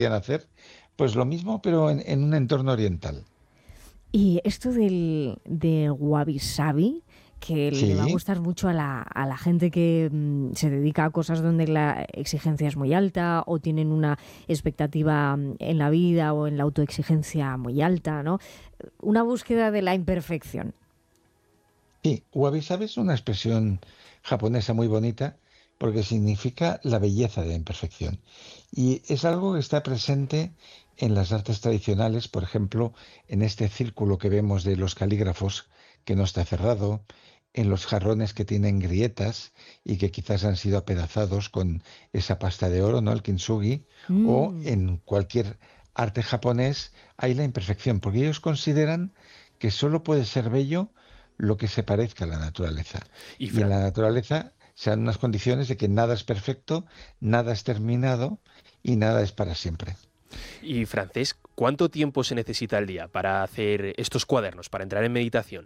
hacer, pues lo mismo, pero en un entorno oriental. Y esto del wabi sabi, que le va a Sí, gustar mucho a la gente que se dedica a cosas donde la exigencia es muy alta o tienen una expectativa en la vida o en la autoexigencia muy alta, ¿no? Una búsqueda de la imperfección. sí. Wabi-sabi es una expresión japonesa muy bonita porque significa la belleza de la imperfección. Y es algo que está presente en las artes tradicionales, por ejemplo, en este círculo que vemos de los calígrafos que no está cerrado, en los jarrones que tienen grietas y que quizás han sido apedazados con esa pasta de oro, ¿no? El kintsugi, o Mm. en cualquier arte japonés hay la imperfección, porque ellos consideran que solo puede ser bello lo que se parezca a la naturaleza. Y, Y en Fran- la naturaleza se dan unas condiciones de que nada es perfecto, nada es terminado y nada es para siempre. y Francés, ¿cuánto tiempo se necesita al día para hacer estos cuadernos, para entrar en meditación?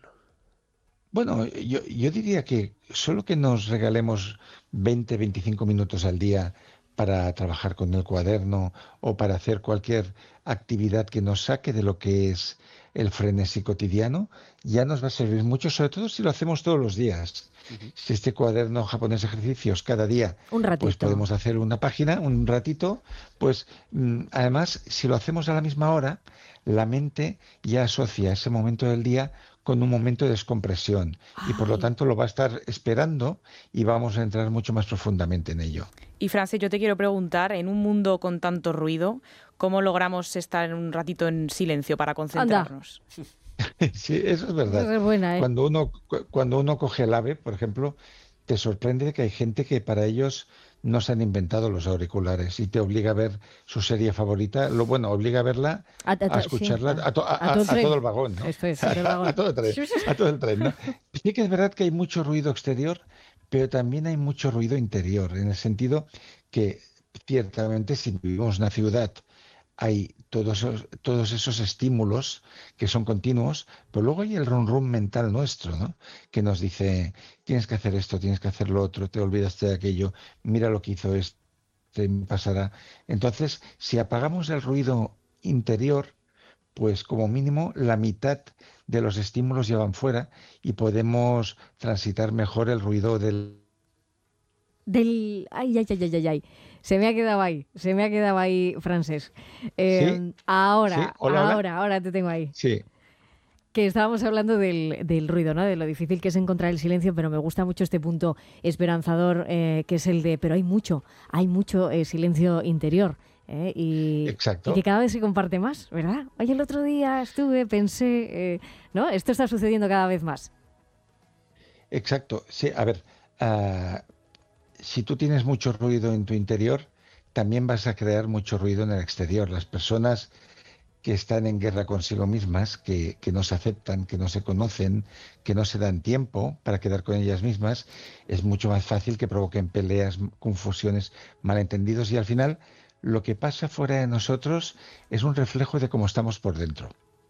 Bueno, yo diría que solo que nos regalemos 20, 25 minutos al día para trabajar con el cuaderno o para hacer cualquier actividad que nos saque de lo que es el frenesí cotidiano, ya nos va a servir mucho, sobre todo si lo hacemos todos los días. Ujú. Si este cuaderno japonés ejercicios cada día, Un pues ratito. podemos hacer una página, un ratito, pues además, si lo hacemos a la misma hora, la mente ya asocia ese momento del día con un momento de descompresión y por lo Ay, tanto lo va a estar esperando y vamos a entrar mucho más profundamente en ello. Y Francis, yo te quiero preguntar, en un mundo con tanto ruido, ¿cómo logramos estar un ratito en silencio para anda, concentrarnos? Sí, eso es verdad. esa es buena, ¿eh? Cuando uno coge el AVE, por ejemplo, te sorprende que hay gente que para ellos no se han inventado los auriculares y te obliga a ver su serie favorita, lo bueno, obliga a verla, a Sí, escucharla a todo el a todo tren. el vagón, ¿no? Esto es, a todo el A vagón. todo el tren, a todo el tren, ¿no? Sí que es verdad que hay mucho ruido exterior, pero también hay mucho ruido interior, en el sentido que ciertamente si vivimos en una ciudad hay todos esos estímulos que son continuos, pero luego hay el run run mental nuestro, ¿no? Que nos dice, tienes que hacer esto, tienes que hacer lo otro, te olvidaste de aquello, mira lo que hizo este, me pasará. Entonces, si apagamos el ruido interior, pues como mínimo la mitad de los estímulos ya van fuera y podemos transitar mejor el ruido del... Ay, ay, ay, ay, ay, ay. Se me ha quedado ahí, Francés. ¿Sí? ¿Sí? Hola, hola. Ahora te tengo ahí. Sí. Que estábamos hablando del ruido, ¿no? De lo difícil que es encontrar el silencio, pero me gusta mucho este punto esperanzador, que es el de, pero hay mucho silencio interior. Y que Exacto. cada vez se comparte más, ¿verdad? Oye, el otro día pensé, ¿no? Esto está sucediendo cada vez más. Exacto. Sí, a ver, ah, si tú tienes mucho ruido en tu interior, también vas a crear mucho ruido en el exterior. Las personas que están en guerra consigo mismas, que no se aceptan, que no se conocen, que no se dan tiempo para quedar con ellas mismas, es mucho más fácil que provoquen peleas, confusiones, malentendidos y al final lo que pasa fuera de nosotros es un reflejo de cómo estamos por dentro.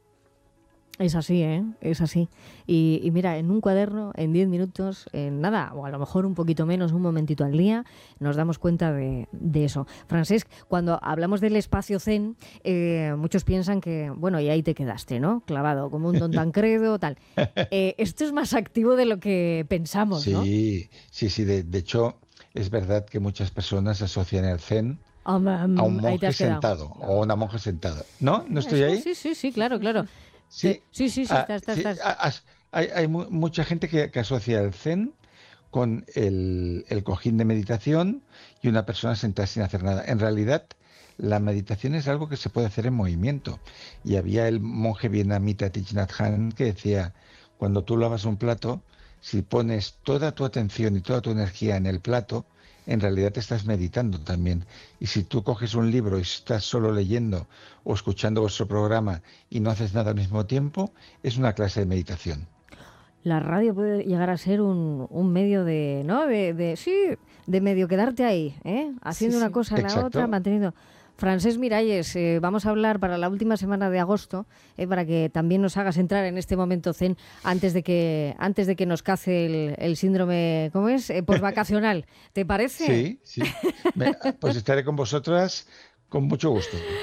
Es así, ¿eh? Es así. Y mira, en un cuaderno, en 10 minutos, en nada, o a lo mejor un poquito menos, un momentito al día, nos damos cuenta de eso. Francesc, cuando hablamos del espacio zen, muchos piensan que, bueno, y ahí te quedaste, ¿no? Clavado, como un don Tancredo, tal. Esto es más activo de lo que pensamos, ¿no? Sí, sí, sí. De hecho, es verdad que muchas personas asocian el zen a un Ahí te monje has quedado. sentado o No. una monja sentada. ¿No? ¿No estoy Eso ahí? sí, sí, sí, claro, claro. Sí. Sí, Sí, estás. hay mucha gente que asocia el zen con el cojín de meditación y una persona sentada sin hacer nada. En realidad, la meditación es algo que se puede hacer en movimiento. Y había el monje vietnamita Thich Nhat Hanh que decía, cuando tú lavas un plato, si pones toda tu atención y toda tu energía en el plato, en realidad te estás meditando también. Y si tú coges un libro y estás solo leyendo o escuchando vuestro programa y no haces nada al mismo tiempo, es una clase de meditación. La radio puede llegar a ser un medio de, ¿no? Sí, de medio quedarte ahí, ¿eh? Sí, Haciendo una sí. cosa a la otra, Exacto. manteniendo. Francesc Miralles, vamos a hablar para la última semana de agosto, para que también nos hagas entrar en este momento zen antes de que nos cace el síndrome, ¿cómo es? Postvacacional. ¿Te parece? Sí, sí. Pues estaré con vosotras con mucho gusto.